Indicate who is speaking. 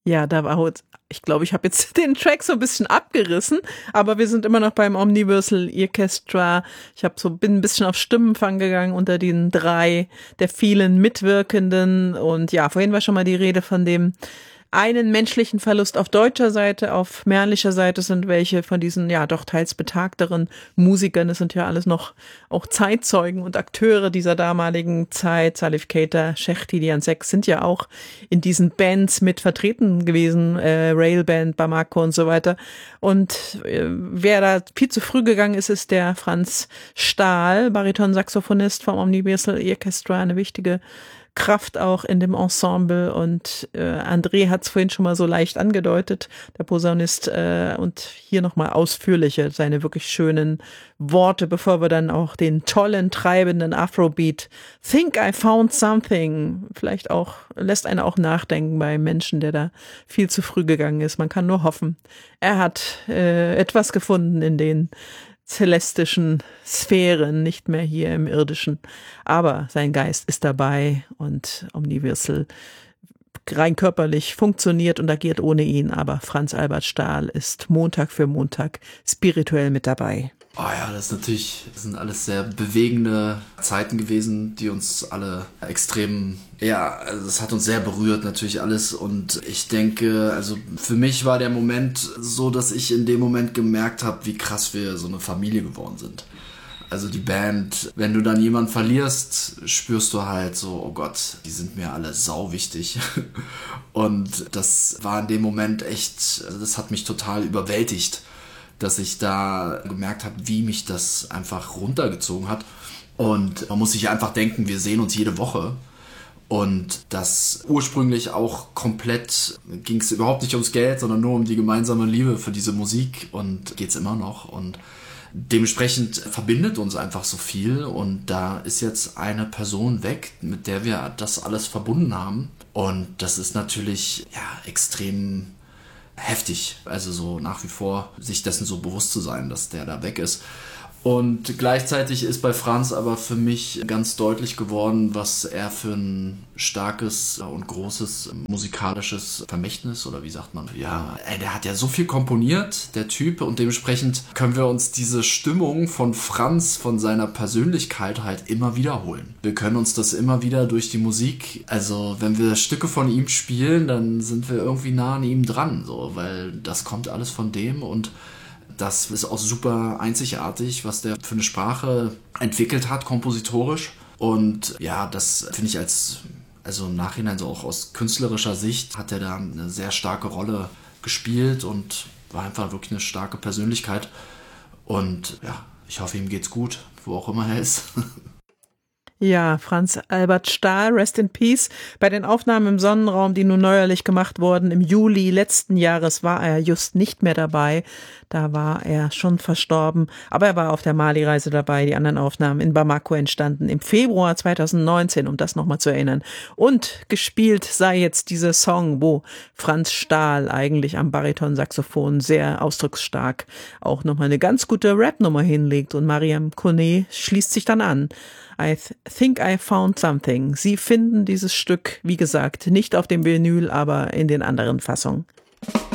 Speaker 1: Ja, da war ich glaube, ich habe jetzt den Track so ein bisschen abgerissen, aber wir sind immer noch beim Omniversal Orchestra. Bin ein bisschen auf Stimmenfang gegangen unter den 3 der vielen Mitwirkenden. Und ja, vorhin war schon mal die Rede von dem einen menschlichen Verlust auf deutscher Seite, auf mährlicher Seite sind welche von diesen, ja, doch teils betagteren Musikern. Das sind ja alles noch auch Zeitzeugen und Akteure dieser damaligen Zeit. Salif Keita, Sheikh Tidiane Seck sind ja auch in diesen Bands mit vertreten gewesen, Railband, Bamako und so weiter. Und wer da viel zu früh gegangen ist, ist der Franz Stahl, Bariton-Saxophonist vom Omniversal Orchestra, eine wichtige Kraft auch in dem Ensemble, und André hat es vorhin schon mal so leicht angedeutet, der Posaunist, und hier nochmal ausführliche, seine wirklich schönen Worte, bevor wir dann auch den tollen, treibenden Afrobeat Think I Found Something, vielleicht auch, lässt einen auch nachdenken bei Menschen, der da viel zu früh gegangen ist. Man kann nur hoffen, er hat etwas gefunden in den celestischen Sphären, nicht mehr hier im irdischen. Aber sein Geist ist dabei, und Omniversal rein körperlich funktioniert und agiert ohne ihn. Aber Franz Albert Stahl ist Montag für Montag spirituell mit dabei.
Speaker 2: Oh ja, das sind alles sehr bewegende Zeiten gewesen, die uns alle extrem, ja, also es hat uns sehr berührt natürlich alles, und ich denke, also für mich war der Moment so, dass ich in dem Moment gemerkt habe, wie krass wir so eine Familie geworden sind. Also die Band, wenn du dann jemanden verlierst, spürst du halt so, oh Gott, die sind mir alle sau wichtig. Und das war in dem Moment echt, also das hat mich total überwältigt, dass ich da gemerkt habe, wie mich das einfach runtergezogen hat. Und man muss sich einfach denken, wir sehen uns jede Woche. Und das ursprünglich auch komplett ging es überhaupt nicht ums Geld, sondern nur um die gemeinsame Liebe für diese Musik, und geht's immer noch. Und dementsprechend verbindet uns einfach so viel, und da ist jetzt eine Person weg, mit der wir das alles verbunden haben. Und das ist natürlich ja extrem heftig, also so nach wie vor sich dessen so bewusst zu sein, dass der da weg ist. Und gleichzeitig ist bei Franz aber für mich ganz deutlich geworden, was er für ein starkes und großes musikalisches Vermächtnis, oder wie sagt man, ja, der hat ja so viel komponiert, der Typ, und dementsprechend können wir uns diese Stimmung von Franz, von seiner Persönlichkeit halt immer wiederholen. Wir können uns das immer wieder durch die Musik, also wenn wir Stücke von ihm spielen, dann sind wir irgendwie nah an ihm dran, so, weil das kommt alles von dem, und das ist auch super einzigartig, was der für eine Sprache entwickelt hat, kompositorisch. Und ja, das finde ich also im Nachhinein so auch aus künstlerischer Sicht hat er da eine sehr starke Rolle gespielt und war einfach wirklich eine starke Persönlichkeit. Und ja, ich hoffe, ihm geht's gut, wo auch immer er ist.
Speaker 1: Ja, Franz Albert Stahl, Rest in Peace. Bei den Aufnahmen im Sonnenraum, die nun neuerlich gemacht wurden, im Juli letzten Jahres, war er just nicht mehr dabei. Da war er schon verstorben. Aber er war auf der Mali-Reise dabei. Die anderen Aufnahmen in Bamako entstanden im Februar 2019, um das nochmal zu erinnern. Und gespielt sei jetzt dieser Song, wo Franz Stahl eigentlich am Bariton-Saxophon sehr ausdrucksstark auch nochmal eine ganz gute Rap-Nummer hinlegt. Und Mariam Kone schließt sich dann an. I think I found something. Sie finden dieses Stück, wie gesagt, nicht auf dem Vinyl, aber in den anderen Fassungen.